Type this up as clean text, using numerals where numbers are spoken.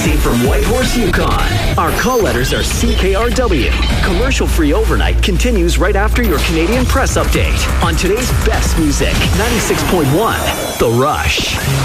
Broadcasting from Whitehorse, Yukon. Our call letters are CKRW. Commercial-free overnight continues right after your Canadian press update on today's best music, 96.1 The Rush.